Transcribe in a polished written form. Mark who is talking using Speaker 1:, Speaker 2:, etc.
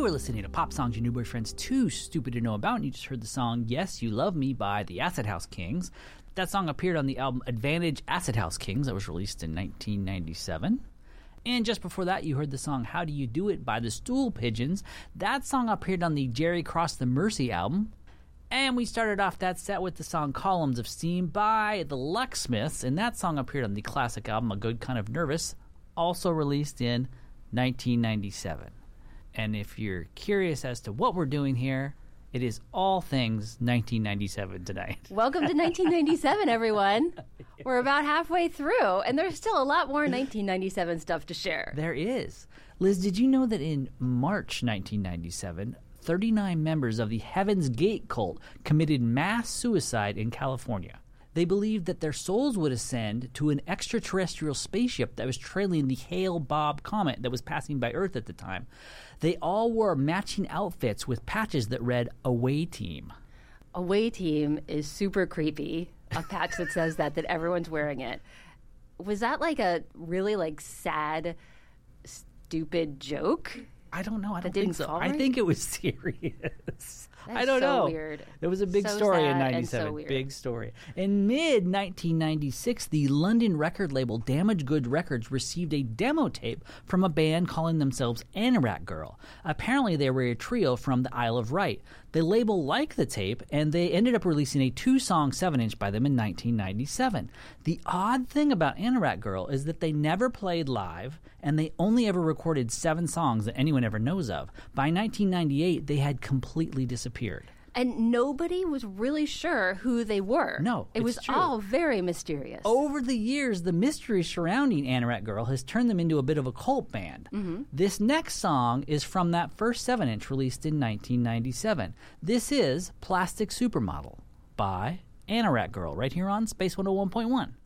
Speaker 1: You are listening to Pop Songs Your New Boyfriend's Too Stupid to Know About, and you just heard the song Yes, You Love Me by the Acid House Kings. That song appeared on the album Advantage Acid House Kings that was released in 1997. And just before that, you heard the song How Do You Do It by the Stool Pigeons. That song appeared on the Jerry Cross the Mercy album. And we started off that set with the song Columns of Steam by the Locksmiths, and that song appeared on the classic album A Good Kind of Nervous, also released in 1997. And if you're curious as to what we're doing here, it is all things 1997 tonight.
Speaker 2: Welcome to 1997, everyone. We're about halfway through, and there's still a lot more 1997 stuff to share.
Speaker 1: There is. Liz, did you know that in March 1997, 39 members of the Heaven's Gate cult committed mass suicide in California? They believed that their souls would ascend to an extraterrestrial spaceship that was trailing the Hale-Bopp comet that was passing by Earth at the time. They all wore matching outfits with patches that read, Away Team.
Speaker 2: Away Team is super creepy. A patch that says that everyone's wearing it. Was that like a really sad, stupid joke?
Speaker 1: I don't know. I don't
Speaker 2: think
Speaker 1: think so.
Speaker 2: right?
Speaker 1: I think it was serious.
Speaker 2: That's
Speaker 1: I don't
Speaker 2: so
Speaker 1: know.
Speaker 2: Weird.
Speaker 1: It was a big
Speaker 2: So
Speaker 1: story
Speaker 2: sad
Speaker 1: in
Speaker 2: and
Speaker 1: 97.
Speaker 2: so weird.
Speaker 1: Big story. In mid-1996, the London record label Damaged Goods Records received a demo tape from a band calling themselves Anorak Girl. Apparently, they were a trio from the Isle of Wight. The label liked the tape, and they ended up releasing a 2-song 7-inch by them in 1997. The odd thing about Anorak Girl is that they never played live, and they only ever recorded 7 songs that anyone ever knows of. By 1998, they had completely disappeared.
Speaker 2: And nobody was really sure who they were.
Speaker 1: No,
Speaker 2: it was
Speaker 1: true.
Speaker 2: all very mysterious.
Speaker 1: Over the years, the mystery surrounding Anorak Girl has turned them into a bit of a cult band. Mm-hmm. This next song is from that first 7-inch released in 1997. This is Plastic Supermodel by Anorak Girl, right here on Space 101.1.